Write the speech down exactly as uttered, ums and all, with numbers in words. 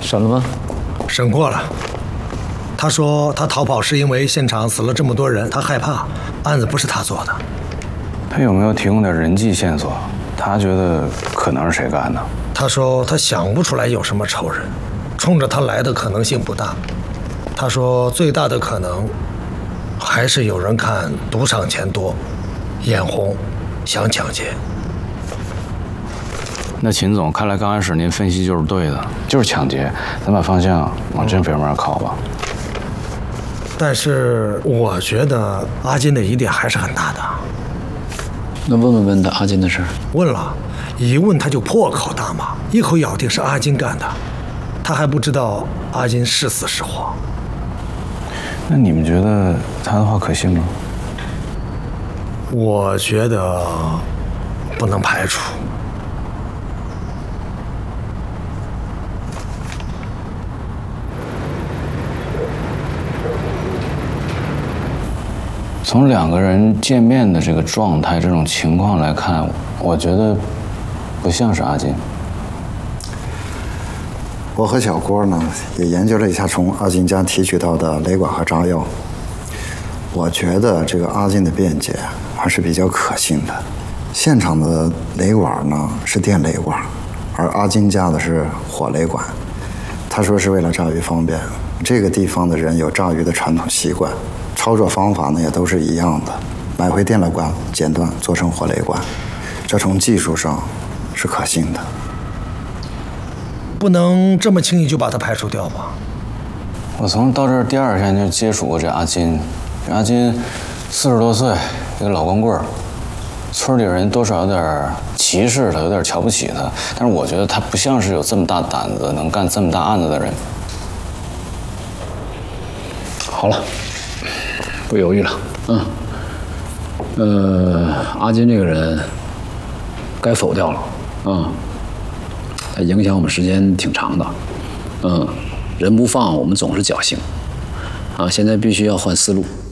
审了吗？ 审过了。他说他逃跑是因为现场死了这么多人，他害怕，案子不是他做的。 他有没有提供点人际线索？他觉得可能是谁干的？ 他说他想不出来有什么仇人，冲着他来的可能性不大。他说最大的可能还是有人看赌场钱多，眼红，想抢劫。 那秦总，看来刚开始您分析就是对的，就是抢劫，咱把方向往真方面靠吧。 但是我觉得阿金的疑点还是很大的。 那问问问他阿金的事儿。 问了，一问他就破口大骂，一口咬定是阿金干的，他还不知道阿金是死是活。 那你们觉得他的话可信吗？ 我觉得不能排除。 从两个人见面的这个状态、这种情况来看，我觉得不像是阿金。 我和小郭呢也研究了一下从阿金家提取到的雷管和炸药，我觉得这个阿金的辩解还是比较可信的。现场的雷管呢是电雷管，而阿金家的是火雷管。他说是为了炸鱼方便，这个地方的人有炸鱼的传统习惯。操作方法呢也都是一样的，买回电缆管剪断做成火雷管，这从技术上是可信的。 不能这么轻易就把它排除掉吧？ 我从到这儿第二天就接触过这阿金，这阿金四十多岁，一个老光棍儿，村里人多少有点歧视他，有点瞧不起他，但是我觉得他不像是有这么大胆子能干这么大案子的人。 好了。不犹豫了，嗯，呃，阿金这个人该否掉了，嗯，他影响我们时间挺长的，嗯，人不放，我们总是侥幸，啊，现在必须要换思路。